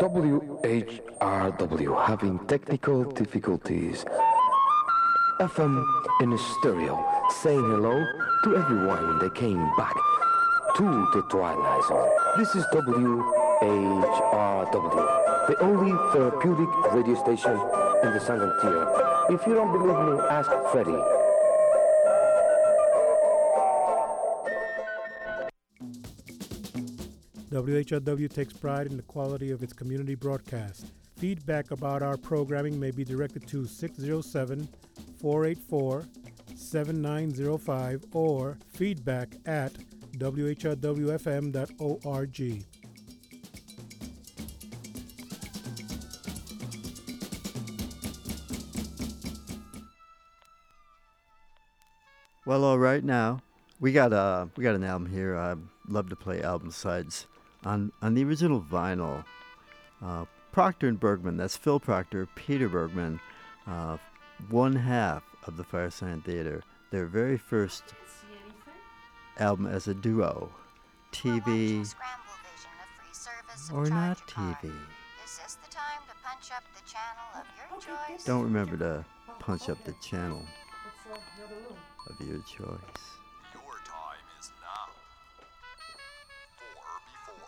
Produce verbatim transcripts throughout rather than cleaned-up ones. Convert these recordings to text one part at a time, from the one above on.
W H R W having technical difficulties. F M in stereo, saying hello to everyone that came back to the Twilight Zone. This is W H R W, the only therapeutic radio station in the Southern Tier. If you don't believe me, ask Freddie. W H R W takes pride in the quality of its community broadcast. Feedback about our programming may be directed to six oh seven, four eight four, seven nine oh five or feedback at w h r w f m dot org. Well, all right now, we got a we got an album here. I love to play album sides on on the original vinyl. Uh, Proctor and Bergman. That's Phil Proctor, Peter Bergman, uh, one half of the Firesign Theater. Their very first album as a duo, T V or not T V. Is this the time to punch up the channel of your choice? Don't remember to punch up the channel of your choice. Your time is now. Four before.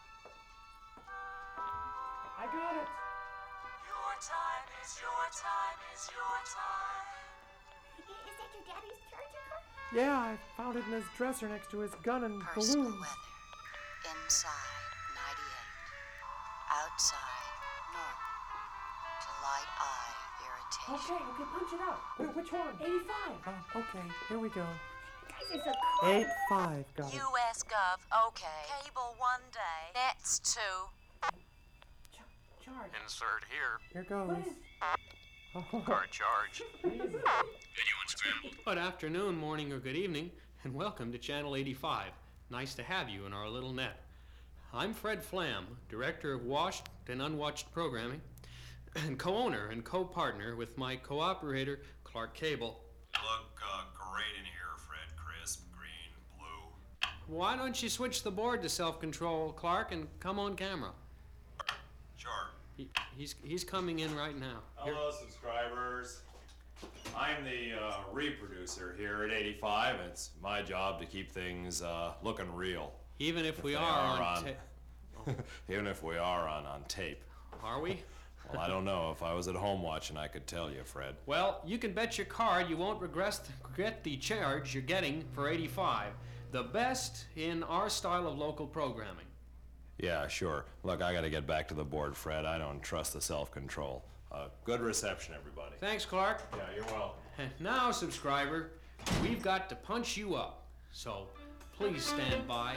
I got it. Your time is your time is your time. Is that your daddy's charger car? Yeah, I found it in his dresser next to his gun and Personal balloons. weather. Inside, ninety-eight. Outside, normal. To light eye irritation. Okay, okay, punch it out. Wait, which one? eighty-five. Oh, okay, here we go. You guys are so cool. eight five, got it. U S Gov, okay. Cable one day. Nets two. Ch- charge. Insert here. Here goes. What is- Oh, Card charge. easy. Good afternoon, morning, or good evening, and welcome to Channel eighty-five. Nice to have you in our little net. I'm Fred Flam, Director of Washed and Unwatched Programming, and co-owner and co-partner with my co-operator, Clark Cable. Look uh, great in here, Fred. Crisp, green, blue. Why don't you switch the board to self-control, Clark, and come on camera? Sure. He, he's, he's coming in right now. Here- Hello, subscribers. I'm the uh, reproducer here at eighty-five. It's my job to keep things uh, looking real. Even if we they are, are on, on- ta- Even if we are on, on tape. Are we? Well, I don't know. If I was at home watching, I could tell you, Fred. Well, you can bet your card you won't regress regret the charge you're getting for eighty-five. The best in our style of local programming. Yeah, sure. Look, I got to get back to the board, Fred. I don't trust the self-control. Uh, good reception, everybody. Thanks, Clark. Yeah, you're welcome. And now, subscriber, we've got to punch you up. So please stand by.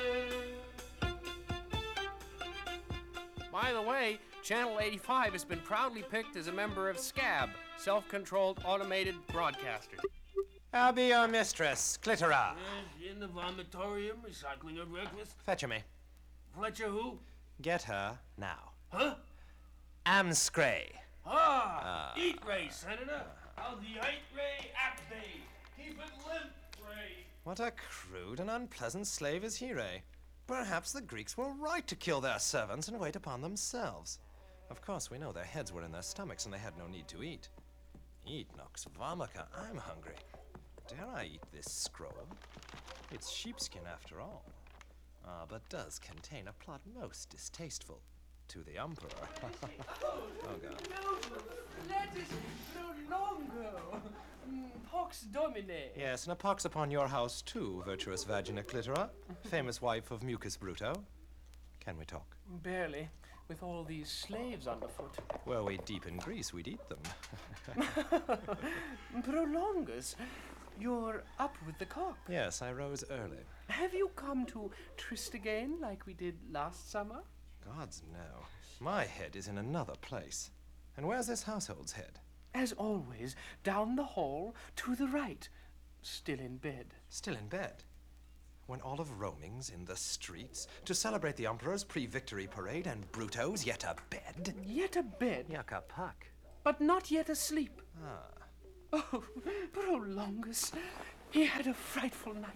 By the way, Channel eighty-five has been proudly picked as a member of SCAB, Self-Controlled Automated Broadcasters. I'll be your mistress, Clitora. Yes, in the vomitorium, recycling a breakfast. Fetch her me. Fletcher who? Get her now. Huh? Amscray. Ah, eat Ray, Senator. How the eight Ray act day. Keep it limp, Ray. What a crude and unpleasant slave is he, Ray. Perhaps the Greeks were right to kill their servants and wait upon themselves. Of course, we know their heads were in their stomachs and they had no need to eat. Eat nox vomica. I'm hungry. Dare I eat this scroll? It's sheepskin after all. Ah, but does contain a plot most distasteful to the Emperor. Oh, God. No, that is no longer. Mm, Pox Domine. Yes, and a pox upon your house, too, virtuous Vagina Clitora, famous wife of Mucus Bruto. Can we talk? Barely. With all these slaves underfoot. Were we deep in Greece, we'd eat them. Prolongus, you're up with the cock. Yes, I rose early. Have you come to tryst again like we did last summer? Gods, no. My head is in another place. And where's this household's head? As always, down the hall to the right. Still in bed. Still in bed? When all of Roaming's in the streets to celebrate the Emperor's pre-victory parade and Bruto's yet abed? Yet abed, Yucca puck. but not yet asleep. Ah. Oh, Prolongus, he had a frightful night.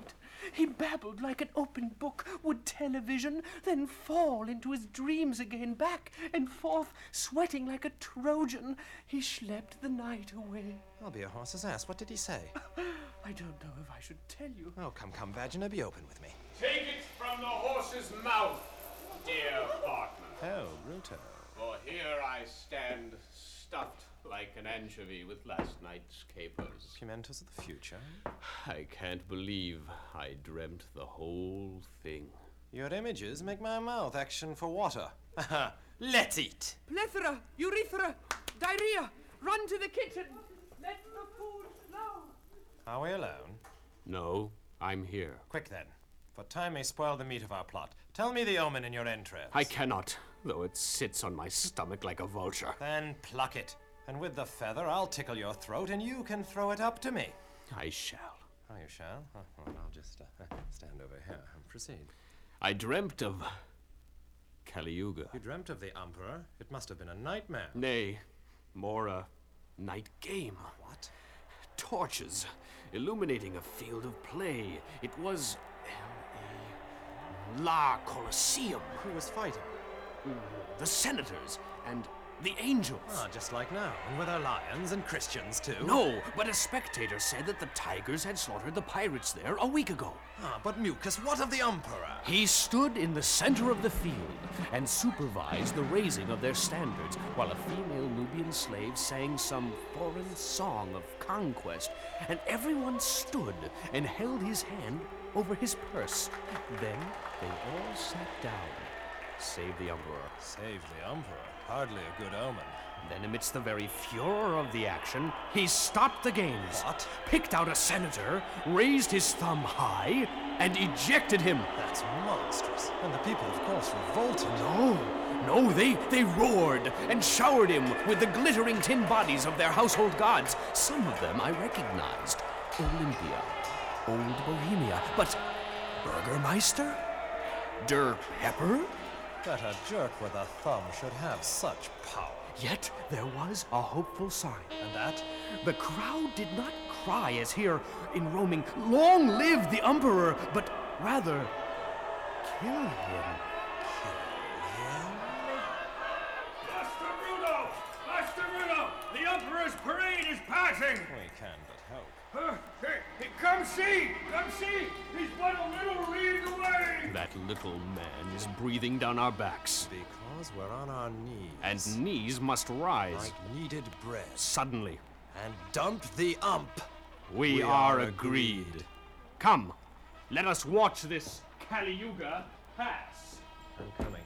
He babbled like an open book, would tell a vision, then fall into his dreams again, back and forth, sweating like a Trojan. He slept the night away. I'll be a horse's ass. What did he say? I don't know if I should tell you. Oh, come, come, Vagina, be open with me. Take it from the horse's mouth, dear partner. Oh, Bruto. For here I stand, stuffed like an anchovy with last night's capers. Pimentos of the future? I can't believe I dreamt the whole thing. Your images make my mouth action for water. Let's eat. Plethora, urethra, diarrhea. Run to the kitchen. Let the food flow. Are we alone? No, I'm here. Quick then, for time may spoil the meat of our plot. Tell me the omen in your entrails. I cannot, though it sits on my stomach like a vulture. Then pluck it. And with the feather, I'll tickle your throat, and you can throw it up to me. I shall. Oh, you shall? Oh, well, I'll just uh, stand over here and proceed. I dreamt of Kali-Yuga. You dreamt of the Emperor? It must have been a nightmare. Nay, more a night game. What? Torches, illuminating a field of play. It was a La Colosseum. Who was fighting? The senators and the angels. Ah, just like now. And with our lions and Christians, too. No, but a spectator said that the tigers had slaughtered the pirates there a week ago. Ah, but Mucus, what of the Emperor? He stood in the center of the field and supervised the raising of their standards, while a female Nubian slave sang some foreign song of conquest, and everyone stood and held his hand over his purse. Then they all sat down, save the Emperor. Save the Emperor? Hardly a good omen. Then, amidst the very furor of the action, he stopped the games. What? Picked out a senator, raised his thumb high, and ejected him. That's monstrous. And the people, of course, revolted. No, no, they, they roared and showered him with the glittering tin bodies of their household gods. Some of them I recognized. Olympia, Old Bohemia, but Burgermeister? Der Pepper? That a jerk with a thumb should have such power. Yet there was a hopeful sign. And that? The crowd did not cry as here in roaming, "Long live the Emperor," but rather, "Kill him." Master Bruno! Master Bruno! The Emperor's parade is passing! We can but hope. Uh, hey, hey, come see! Come see! He's but a little league away! That little man is breathing down our backs. Because we're on our knees. And knees must rise. Like kneaded bread. Suddenly. And dump the ump. We, we are, are agreed. agreed. Come, let us watch this Kali-Yuga pass. I'm coming.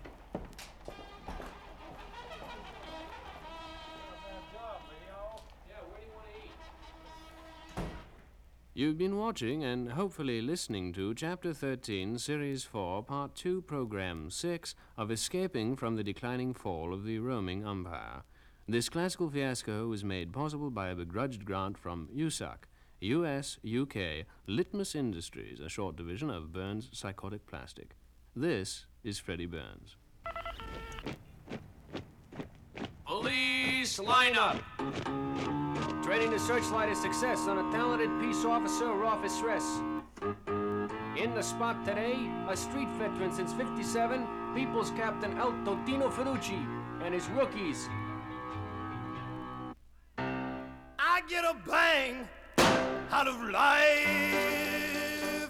You've been watching and hopefully listening to Chapter thirteen, Series four, Part two, Program six of Escaping from the Declining Fall of the Roaming Empire. This classical fiasco was made possible by a begrudged grant from U S A C, U S U K Litmus Industries, a short division of Burns Psychotic Plastic. This is Freddie Burns. Police, line up! Training to searchlight a success on a talented peace officer or officeress. In the spot today, a street veteran since fifty-seven, People's Captain El Totino Ferrucci and his rookies. I get a bang out of life.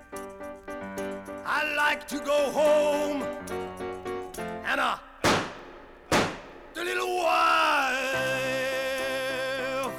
I like to go home and a the little wife.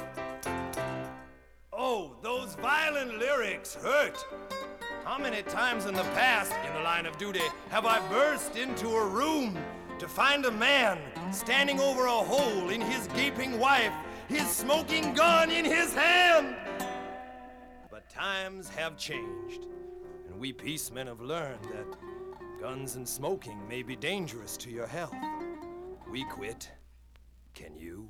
Oh, those violent lyrics hurt. How many times in the past, in the line of duty, have I burst into a room to find a man standing over a hole in his gaping wife, his smoking gun in his hand? But times have changed, and we peacemen have learned that guns and smoking may be dangerous to your health. We quit. Can you?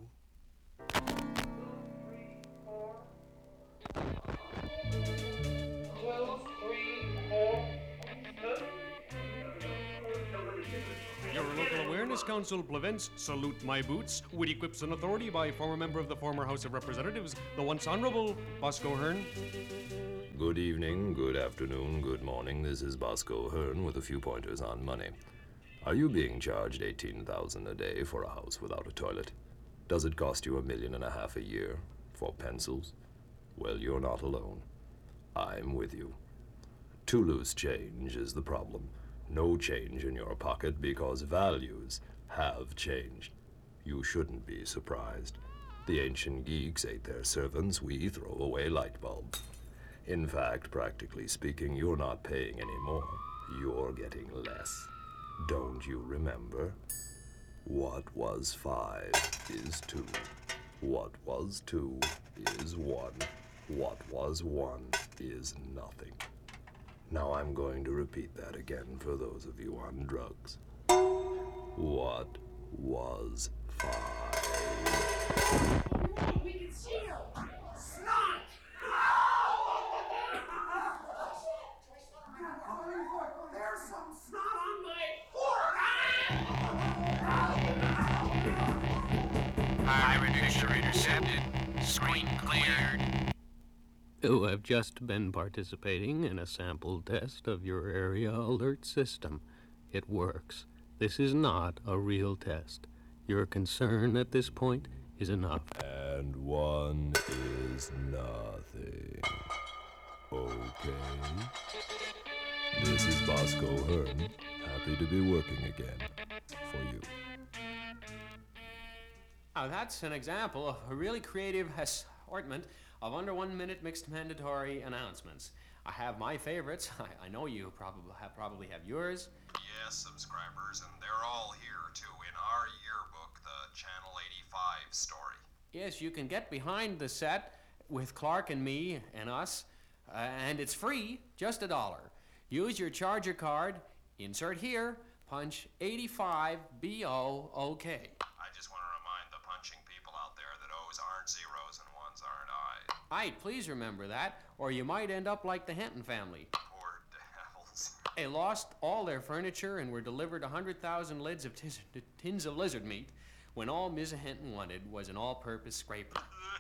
Your local awareness council prevents Salute My Boots, witty quips and authority by former member of the former House of Representatives, the once honorable Bosco Hearn. Good evening, good afternoon, good morning. This is Bosco Hearn with a few pointers on money. Are you being charged eighteen thousand dollars a day for a house without a toilet? Does it cost you a million and a half a year for pencils? Well, you're not alone. I'm with you. Too loose change is the problem. No change in your pocket because values have changed. You shouldn't be surprised. The ancient geeks ate their servants, we throw away light bulbs. In fact, practically speaking, you're not paying any more. You're getting less. Don't you remember? What was five is two. What was two is one. What was one is nothing. Now I'm going to repeat that again for those of you on drugs. What was five? We can see her! Snot! There's some snot on my forehead! Pirate picture intercepted. Screen cleared. You have just been participating in a sample test of your area alert system. It works. This is not a real test. Your concern at this point is enough. And one is nothing. Okay. This is Bosco Hearn. Happy to be working again. For you. Now, that's an example of a really creative assortment of under one minute mixed mandatory announcements. I have my favorites. I, I know you probably have, probably have yours. Yes, subscribers, and they're all here, too, in our yearbook, the Channel eighty-five story. Yes, you can get behind the set with Clark and me and us, uh, and it's free, just a dollar. Use your charger card, insert here, punch eighty-five B O O K. I just want to remind the punching people out there that O's aren't zeros and ones aren't I's. Aye, please remember that, or you might end up like the Henton family. Poor devils. They lost all their furniture and were delivered one hundred thousand lids of tis- tins of lizard meat when all Missus Henton wanted was an all-purpose scraper.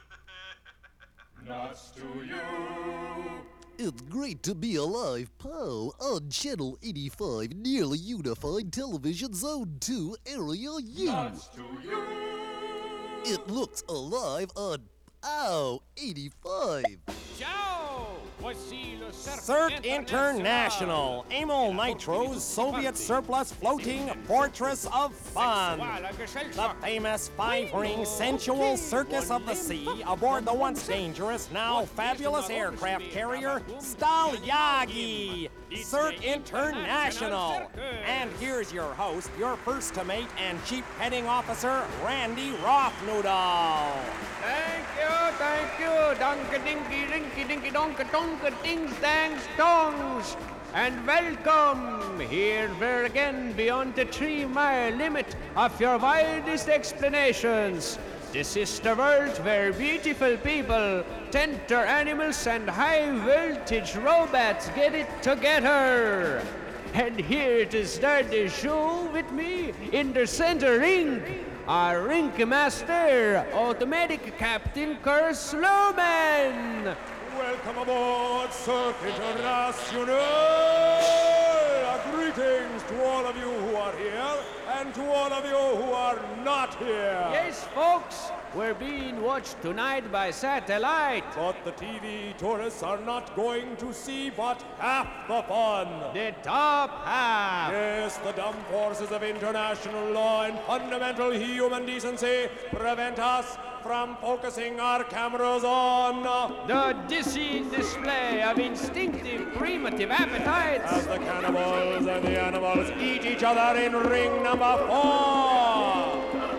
Nuts to you. It's great to be alive, pal, on Channel eighty-five, nearly unified television zone two, area U. Nuts to you. It looks alive on POW eighty-five. Ciao! Voici le CERT International, Amyl Nitro's Soviet surplus floating fortress of fun. The famous five-ring sensual circus of the sea aboard the once dangerous, now fabulous aircraft carrier Stalyagi. CERT International. And here's your host, your first to mate and chief heading officer, Randy Rothnoodle. Thank you, thank you. Donka dinky dinky dinky donka donka dings dangs dongs. And welcome here we're again beyond the three mile limit of your wildest explanations. This is the world where beautiful people, tender animals, and high voltage robots get it together. And here to start the show with me in the center ring, our rink master, automatic Captain Kurt Slowman. Welcome aboard, CERT International! Greetings to all of you who are here, and to all of you who are not here. Yes, folks, we're being watched tonight by satellite. But the T V tourists are not going to see but half the fun. The top half. Yes, the dumb forces of international law and fundamental human decency prevent us from focusing our cameras on the dizzy display of instinctive primitive appetites as the cannibals and the animals eat each other in ring number four.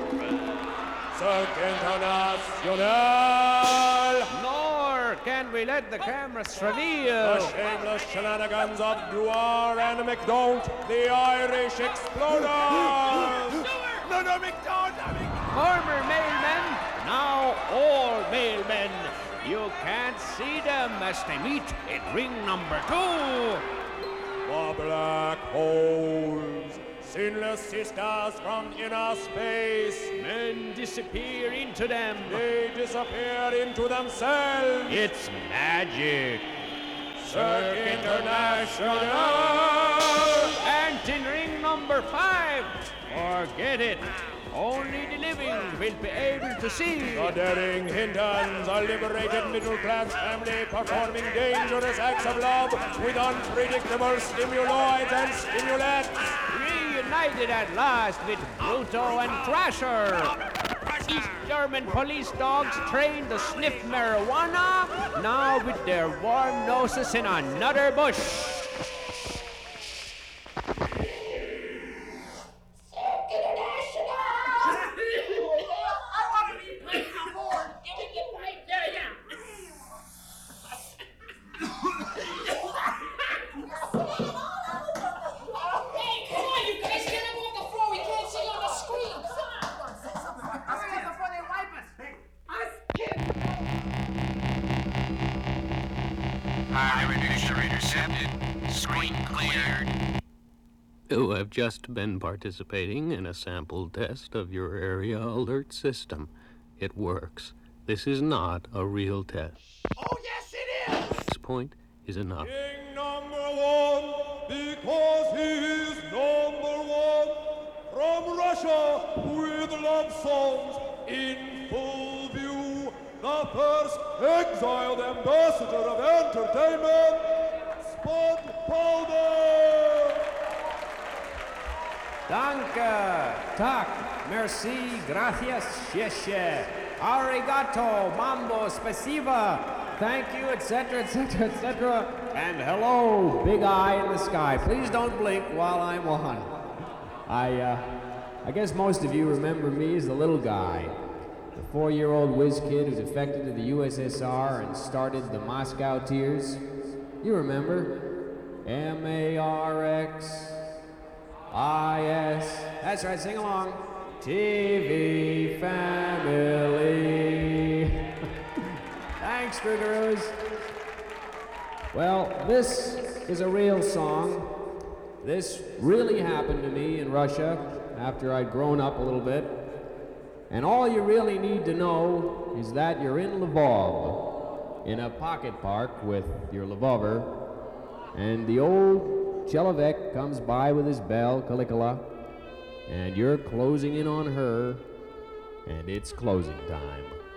CERT International. Nor can we let the cameras reveal the shameless shenanigans of Dewar and McDonald, the Irish exploders. No, no, McDonald! Former mailmen, now all mailmen. You can't see them as they meet in ring number two. The black holes, sinless sisters from inner space. Men disappear into them. They disappear into themselves. It's magic. Cirque International. And in ring number five, forget it. Only the living will be able to see. The daring Hindans, a liberated middle-class family performing dangerous acts of love with unpredictable stimuloids and stimulants. Reunited at last with Pluto and Thrasher. East German police dogs trained to sniff marijuana, now with their warm noses in another bush. You have just been participating in a sample test of your area alert system. It works. This is not a real test. Oh, yes, it is! This point is enough. King number one, because he is number one. From Russia, with love songs in full view, the first exiled ambassador of entertainment, Spud Powder! Danke, tak, merci, gracias, sheshe, arigato, mambo, spasiba, thank you, et cetera, et cetera, et cetera, and hello, big eye in the sky. Please don't blink while I'm on. I, uh, I guess most of you remember me as the little guy, the four-year-old whiz kid who defected to the U S S R and started the Moscow Tears. You remember? M A R X I S. That's right, sing along. T V family. Thanks, Boogaroos. Well, this is a real song. This really happened to me in Russia after I'd grown up a little bit. And all you really need to know is that you're in Lvov, in a pocket park with your Lvover, and the old Chelovek comes by with his bell, Caligula, and you're closing in on her, and it's closing time.